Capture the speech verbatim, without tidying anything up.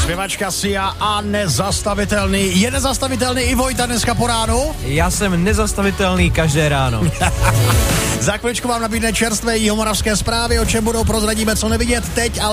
Zpěvačka Sia a Nezastavitelný. Je nezastavitelný i Vojta dneska po ránu? Já jsem nezastavitelný každé ráno. Za chviličku vám nabídne čerstvé jihomoravské zprávy, o čem budou, prozradíme, co nevidět teď, ale